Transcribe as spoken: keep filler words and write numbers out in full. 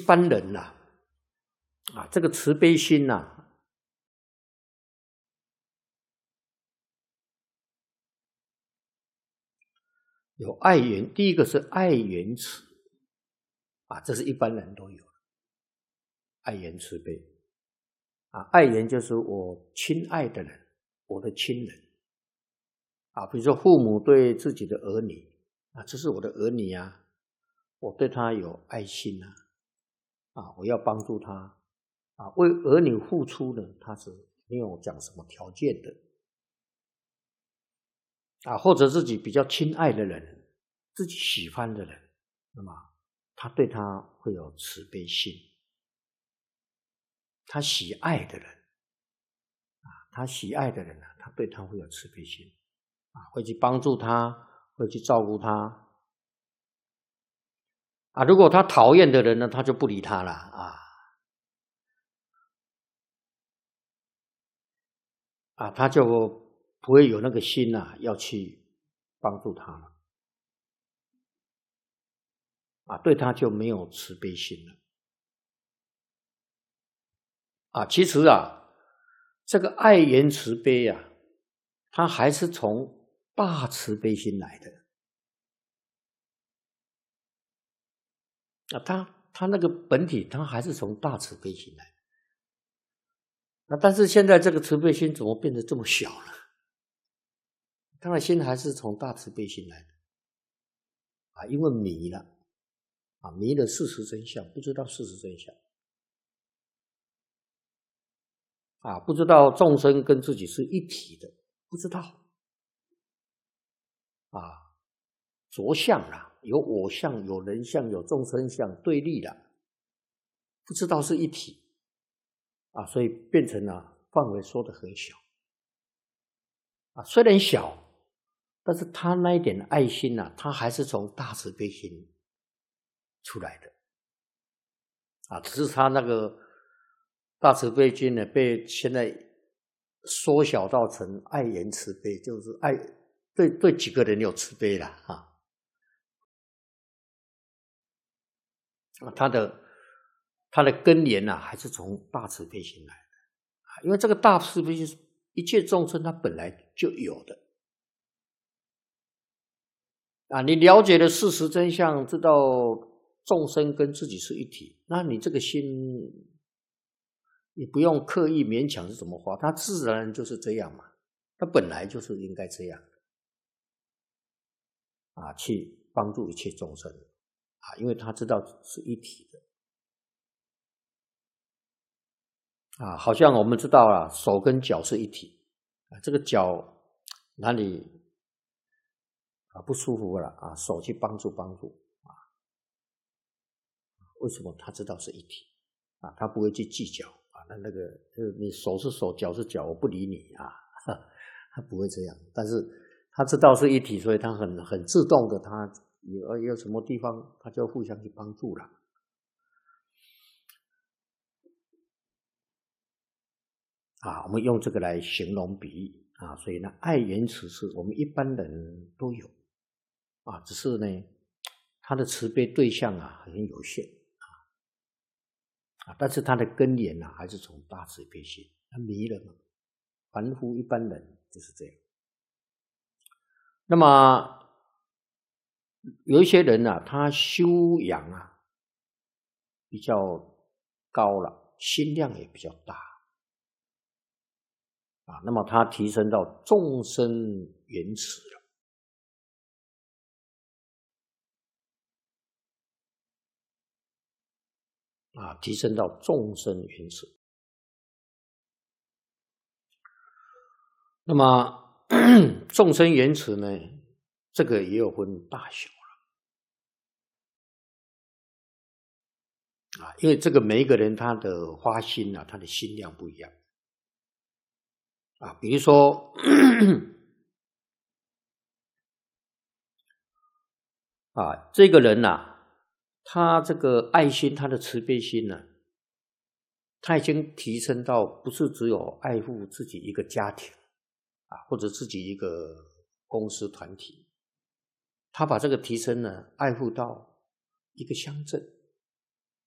般人呐、啊，啊，这个慈悲心呐、啊。有爱缘，第一个是爱缘慈啊，这是一般人都有的，爱缘慈悲啊，爱缘就是我亲爱的人，我的亲人啊，比如说父母对自己的儿女啊，这是我的儿女啊，我对他有爱心啊，啊，我要帮助他啊，为儿女付出呢，他是没有讲什么条件的啊，或者自己比较亲爱的人。自己喜欢的人，那么他对他会有慈悲心。他喜爱的人啊，他喜爱的人呢、啊，他对他会有慈悲心啊，会去帮助他，会去照顾他啊。如果他讨厌的人呢，他就不理他了啊啊，他就不会有那个心啊，要去帮助他了。啊，对他就没有慈悲心了。啊，其实啊，这个爱缘慈悲啊，它还是从大慈悲心来的。啊，它它那个本体，它还是从大慈悲心来的。那但是现在这个慈悲心怎么变得这么小了？他的心还是从大慈悲心来的。啊，因为迷了。啊，迷了事实真相，不知道事实真相。啊，不知道众生跟自己是一体的，不知道。啊，着相啦，有我相，有人相，有众生相，对立的，不知道是一体。啊，所以变成了范围缩得很小。啊，虽然小，但是他那一点爱心啊，他还是从大慈悲心出来的。啊，只是他那个大慈悲心呢，被现在缩小到成爱缘慈悲，就是爱对对几个人有慈悲了啊。他的他的根源啊，还是从大慈悲心来的啊，因为这个大慈悲心，一切众生他本来就有的啊。你了解了事实真相，知道众生跟自己是一体，那你这个心，你不用刻意勉强是怎么发，它自然就是这样嘛，它本来就是应该这样啊，去帮助一切众生啊，因为他知道是一体的啊，好像我们知道了手跟脚是一体啊，这个脚哪里啊不舒服了啊，手去帮助帮助啊，为什么他知道是一体啊？他不会去计较啊，那那个呃，你手是手，脚是脚，我不理你啊，他不会这样。但是他知道是一体，所以他很很自动的，他有有什么地方，他就互相去帮助了。啊，我们用这个来形容比喻啊，所以呢，爱缘慈是我们一般人都有啊，只是呢，他的慈悲对象啊很有限啊，啊，但是他的根源啊还是从大慈悲心，他迷了嘛，凡夫一般人就是这样。那么有一些人啊，他修养啊比较高了，心量也比较大。啊，那么他提升到众生缘慈了，啊，提升到众生缘慈。那么众生缘慈呢，这个也有分大小了，啊，因为这个每一个人他的发心啊，他的心量不一样，啊，比如说啊，这个人呐、啊，他这个爱心，他的慈悲心呢、啊，他已经提升到不是只有爱护自己一个家庭啊，或者自己一个公司团体，他把这个提升呢，爱护到一个乡镇